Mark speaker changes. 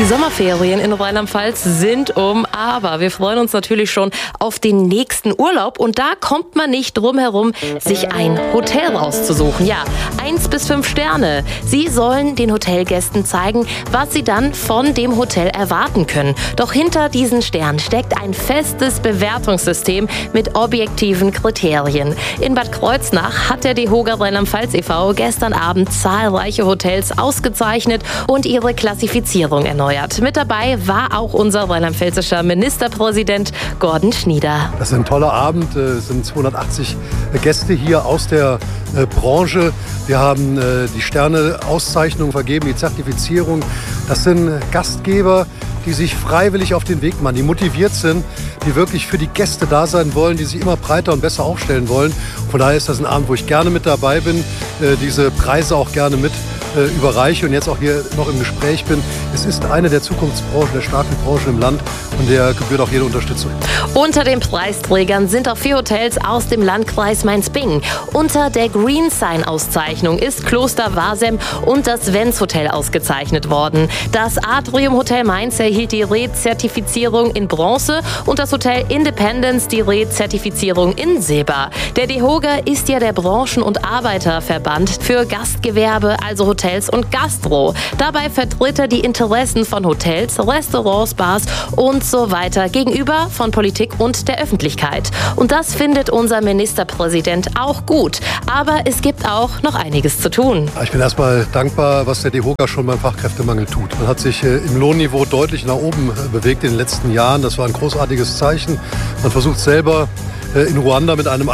Speaker 1: Sommerferien in Rheinland-Pfalz sind aber wir freuen uns natürlich schon auf den nächsten Urlaub und da kommt man nicht drum herum, sich ein Hotel rauszusuchen. Ja, 1 bis 5 Sterne. Sie sollen den Hotelgästen zeigen, was sie dann von dem Hotel erwarten können. Doch hinter diesen Sternen steckt ein festes Bewertungssystem mit objektiven Kriterien. In Bad Kreuznach hat der DEHOGA Rheinland-Pfalz e.V. gestern Abend zahlreiche Hotels ausgezeichnet und ihre Klassifizierung erneuert. Mit dabei war auch unser rheinland-pfälzischer Ministerpräsident Gordon Schnieder.
Speaker 2: Das ist ein toller Abend. Es sind 280 Gäste hier aus der Branche. Wir haben die Sterne-Auszeichnung vergeben, die Zertifizierung. Das sind Gastgeber, die sich freiwillig auf den Weg machen, die motiviert sind, die wirklich für die Gäste da sein wollen, die sich immer breiter und besser aufstellen wollen. Von daher ist das ein Abend, wo ich gerne mit dabei bin, diese Preise auch gerne mit überreiche und jetzt auch hier noch im Gespräch bin. Es ist eine der Zukunftsbranchen, der starken Branchen im Land und der gebührt auch jede Unterstützung.
Speaker 1: Unter den Preisträgern sind auch 4 Hotels aus dem Landkreis Mainz-Bingen. Unter der Green Sign-Auszeichnung ist Kloster Wasem und das Wenz Hotel ausgezeichnet worden. Das Atrium Hotel Mainz erhielt die Re-Zertifizierung in Bronze und das Hotel Independence die Re-Zertifizierung in Silber. Der DEHOGA ist ja der Branchen- und Arbeiterverband für Gastgewerbe, also Hotels und Gastro. Dabei vertritt er die Interessen von Hotels, Restaurants, Bars und so weiter gegenüber von Politik und der Öffentlichkeit. Und das findet unser Ministerpräsident auch gut. Aber es gibt auch noch einiges zu tun.
Speaker 2: Ich bin erstmal dankbar, was der DEHOGA schon beim Fachkräftemangel tut. Man hat sich im Lohnniveau deutlich nach oben bewegt in den letzten Jahren. Das war ein großartiges Zeichen. Man versucht selber in Ruanda mit einem